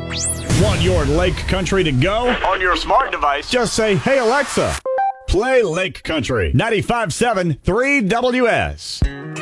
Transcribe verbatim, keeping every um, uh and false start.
Want your lake country to go? On your smart device, Just say, hey, Alexa, play Lake Country ninety-five point seven three W S.